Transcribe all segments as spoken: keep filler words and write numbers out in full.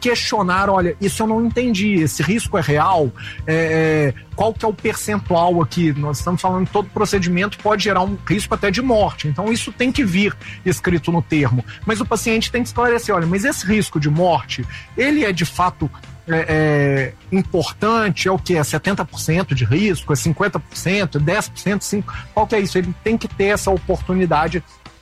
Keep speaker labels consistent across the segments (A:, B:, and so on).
A: questionar, olha, isso eu não entendi, esse risco é real? É, qual que é o percentual aqui? Nós estamos falando que todo procedimento pode gerar um risco até de morte, então isso tem que vir escrito no termo, mas o paciente tem que esclarecer, olha, mas esse risco de morte, ele é de fato é, é, importante, é o que? É setenta por cento de risco, é cinquenta por cento, dez por cento, cinco por cento, qual que é isso? Ele tem que ter essa oportunidade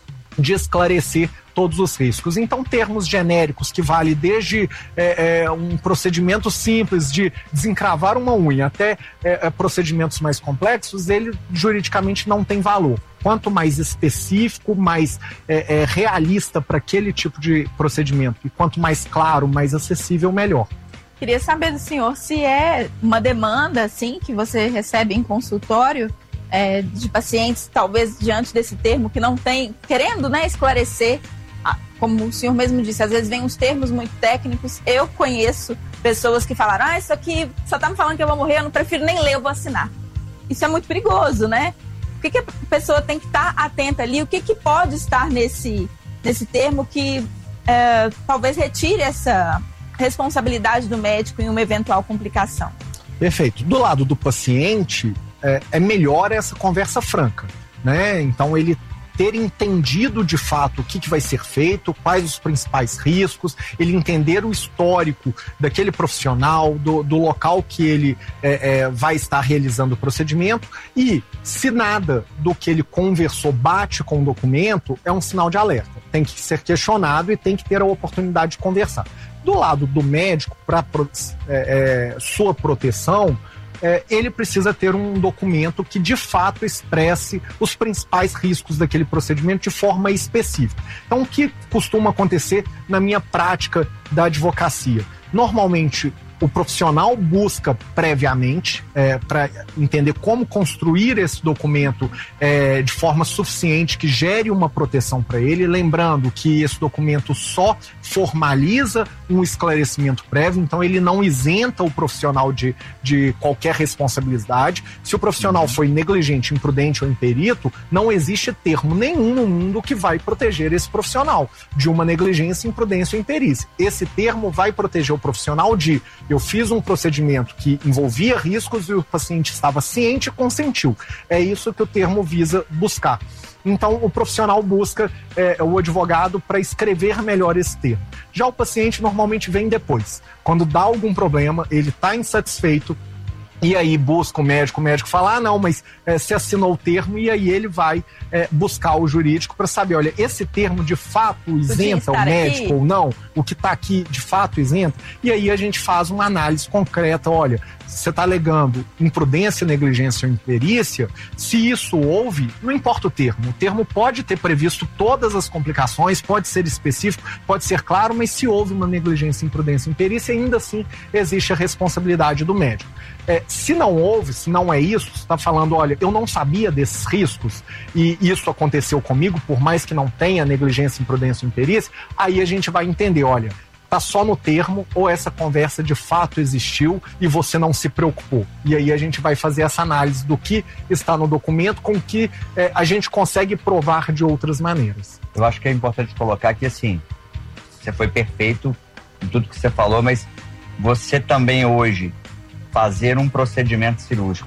A: de esclarecer todos os riscos. Então, termos genéricos que vale desde é, é, um procedimento simples de desencravar uma unha até é, é, procedimentos mais complexos, ele juridicamente não tem valor. Quanto mais específico, mais é, é, realista para aquele tipo de procedimento, e quanto mais claro, mais acessível, melhor.
B: Queria saber do senhor se é uma demanda, assim, que você recebe em consultório, É, de pacientes, talvez diante desse termo, que não tem, querendo, né, esclarecer, como o senhor mesmo disse, às vezes vem uns termos muito técnicos. Eu conheço pessoas que falaram, ah, isso aqui só tá me falando que eu vou morrer, eu não prefiro nem ler, eu vou assinar. Isso é muito perigoso, né? O que, que a pessoa tem que estar atenta ali? O que, que pode estar nesse, nesse termo que é, talvez retire essa responsabilidade do médico em uma eventual complicação?
A: Perfeito. Do lado do paciente, É, é melhor essa conversa franca, né? Então ele ter entendido de fato o que, que vai ser feito, quais os principais riscos, ele entender o histórico daquele profissional, do, do local que ele é, é, vai estar realizando o procedimento, e se nada do que ele conversou bate com o documento, é um sinal de alerta. Tem que ser questionado e tem que ter a oportunidade de conversar. Do lado do médico, para é, é, sua proteção, É, ele precisa ter um documento que de fato expresse os principais riscos daquele procedimento de forma específica. Então, o que costuma acontecer na minha prática da advocacia? Normalmente, o profissional busca previamente é, para entender como construir esse documento é, de forma suficiente que gere uma proteção para ele, lembrando que esse documento só formaliza um esclarecimento prévio, então ele não isenta o profissional de, de qualquer responsabilidade. Se o profissional foi negligente, imprudente ou imperito, não existe termo nenhum no mundo que vai proteger esse profissional de uma negligência, imprudência ou imperícia. Esse termo vai proteger o profissional de eu fiz um procedimento que envolvia riscos e o paciente estava ciente e consentiu. É isso que o termo visa buscar. Então, o profissional busca é, o advogado para escrever melhor esse termo. Já o paciente normalmente vem depois. Quando dá algum problema, ele está insatisfeito, e aí busca o médico, o médico fala, ah, não, mas é, você assinou o termo, e aí ele vai é, buscar o jurídico para saber, olha, esse termo de fato isenta o médico aqui ou não? O que está aqui de fato isenta? E aí a gente faz uma análise concreta, olha, você está alegando imprudência, negligência ou imperícia, se isso houve, não importa o termo, o termo pode ter previsto todas as complicações, pode ser específico, pode ser claro, mas se houve uma negligência, imprudência ou imperícia, ainda assim existe a responsabilidade do médico. É, se não houve, se não é isso, você está falando, olha, eu não sabia desses riscos e isso aconteceu comigo, por mais que não tenha negligência, imprudência ou imperícia, aí a gente vai entender, olha, tá só no termo ou essa conversa de fato existiu e você não se preocupou. E aí a gente vai fazer essa análise do que está no documento com que é, a gente consegue provar de outras maneiras.
C: Eu acho que é importante colocar que, assim, você foi perfeito em tudo que você falou, mas você também hoje fazer um procedimento cirúrgico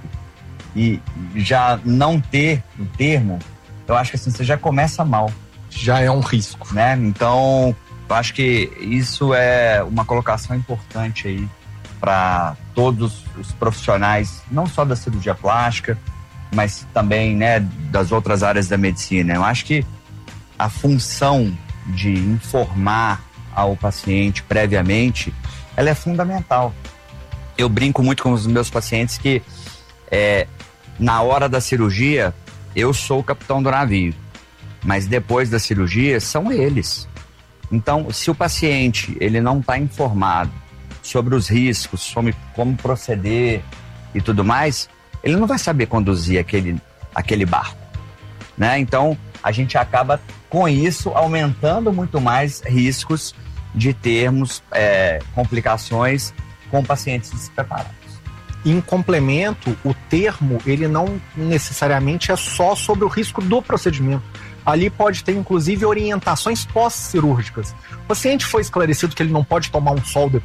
C: e já não ter o termo, eu acho que assim, você já começa mal.
A: Já é um risco.
C: Né? Então, eu acho que isso é uma colocação importante aí para todos os profissionais, não só da cirurgia plástica, mas também, né, das outras áreas da medicina. Eu acho que a função de informar ao paciente previamente, ela é fundamental. Eu brinco muito com os meus pacientes que é, na hora da cirurgia eu sou o capitão do navio, mas depois da cirurgia são eles. Então, se o paciente ele não está informado sobre os riscos, sobre como proceder e tudo mais, ele não vai saber conduzir aquele, aquele barco, né? Então, a gente acaba com isso aumentando muito mais riscos de termos é, complicações com pacientes despreparados.
A: Em complemento, o termo, ele não necessariamente é só sobre o risco do procedimento. Ali pode ter, inclusive, orientações pós-cirúrgicas. O paciente foi esclarecido que ele não pode tomar um sol depois